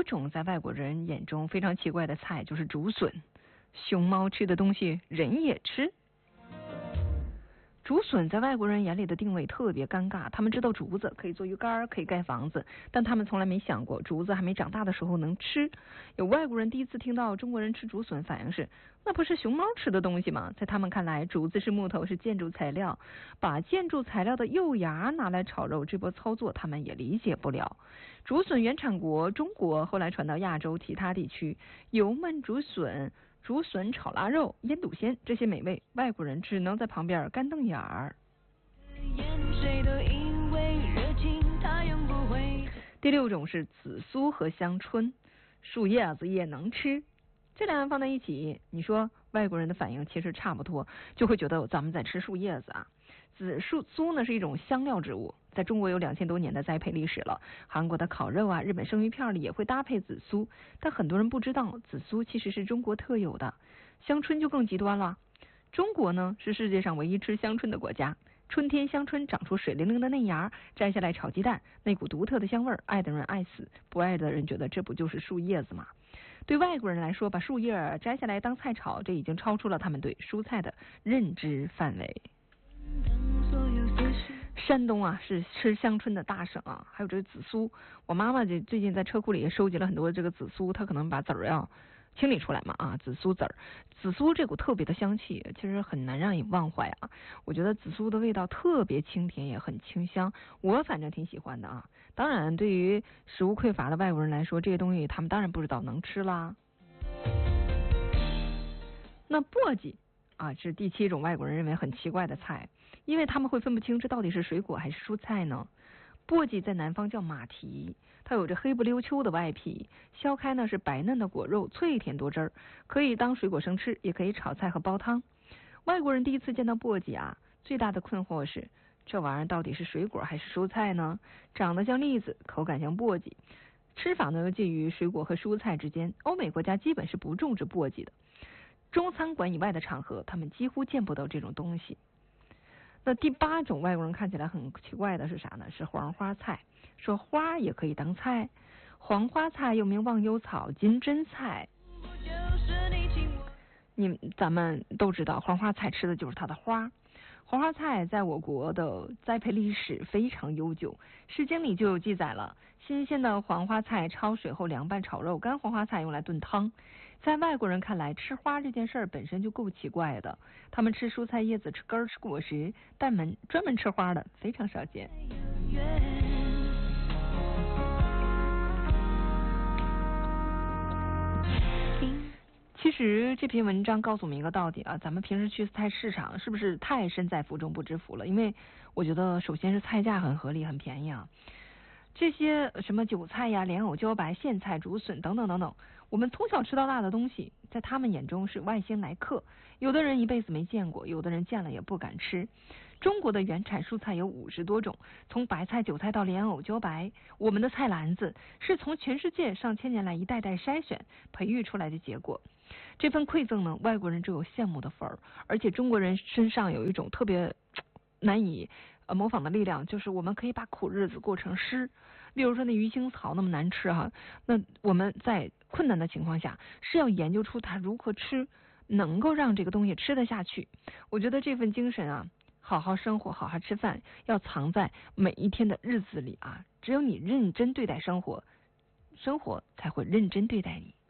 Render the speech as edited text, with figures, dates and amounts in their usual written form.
种在外国人眼中非常奇怪的菜就是竹笋，熊猫吃的东西人也吃。竹笋在外国人眼里的定位特别尴尬，他们知道竹子可以做鱼干，可以盖房子，但他们从来没想过竹子还没长大的时候能吃。有外国人第一次听到中国人吃竹笋，反应是那不是熊猫吃的东西吗？在他们看来，竹子是木头，是建筑材料，把建筑材料的幼芽拿来炒肉，这波操作他们也理解不了。竹笋原产国中国，后来传到亚洲其他地区，油焖竹笋、竹笋炒腊肉、腌笃鲜这些美味，外国人只能在旁边干瞪眼儿。第六种是紫苏和香春，树叶子也能吃。这两样放在一起，你说外国人的反应其实差不多，就会觉得咱们在吃树叶子啊。紫苏呢是一种香料植物，在中国有2000多年的栽培历史了。韩国的烤肉啊，日本生鱼片里也会搭配紫苏，但很多人不知道紫苏其实是中国特有的。香椿就更极端了，中国呢是世界上唯一吃香椿的国家。春天香椿长出水灵灵的嫩芽，摘下来炒鸡蛋，那股独特的香味，爱的人爱死，不爱的人觉得这不就是树叶子吗？对外国人来说，把树叶摘下来当菜炒，这已经超出了他们对蔬菜的认知范围。山东啊是吃香椿的大省啊，还有这个紫苏，我妈妈最近在车库里也收集了很多这个紫苏，她可能把籽儿要清理出来嘛啊，紫苏籽儿，紫苏这股特别的香气，其实很难让你忘怀啊。我觉得紫苏的味道特别清甜，也很清香，我反正挺喜欢的啊。当然，对于食物匮乏的外国人来说，这些东西他们当然不知道能吃啦。那簸箕啊，是第7种外国人认为很奇怪的菜，因为他们会分不清这到底是水果还是蔬菜呢。簸箕在南方叫马蹄，它有着黑不溜秋的外皮，削开呢是白嫩的果肉，脆甜多汁儿，可以当水果生吃，也可以炒菜和煲汤。外国人第一次见到簸箕啊，最大的困惑是这玩意儿到底是水果还是蔬菜呢？长得像栗子，口感像簸箕，吃法呢又介于水果和蔬菜之间。欧美国家基本是不种植簸箕的，中餐馆以外的场合，他们几乎见不到这种东西。那第8种外国人看起来很奇怪的是啥呢？是黄花菜，说花也可以当菜。黄花菜又名忘忧草、金针菜。咱们都知道，黄花菜吃的就是它的花。黄花菜在我国的栽培历史非常悠久，《诗经》里就有记载了，新鲜的黄花菜焯水后凉拌炒肉，干黄花菜用来炖汤。在外国人看来，吃花这件事儿本身就够奇怪的，他们吃蔬菜叶子、吃根儿、吃果实，但专门吃花的非常少见。其实这篇文章告诉我们一个道理啊，咱们平时去菜市场是不是太身在福中不知福了？因为我觉得首先是菜价很合理很便宜啊，这些什么韭菜呀、莲藕、茭白、苋菜、竹笋等等等等，我们从小吃到大的东西，在他们眼中是外星来客，有的人一辈子没见过，有的人见了也不敢吃。中国的原产蔬菜有50多种，从白菜、韭菜到莲藕、茭白，我们的菜篮子是从全世界上千年来一代代筛选培育出来的结果。这份馈赠呢，外国人只有羡慕的份儿，而且中国人身上有一种特别难以模仿的力量，就是我们可以把苦日子过成诗。例如说那鱼腥草那么难吃哈，那我们在困难的情况下是要研究出它如何吃，能够让这个东西吃得下去。我觉得这份精神啊，好好生活，好好吃饭，要藏在每一天的日子里啊。只有你认真对待生活，生活才会认真对待你。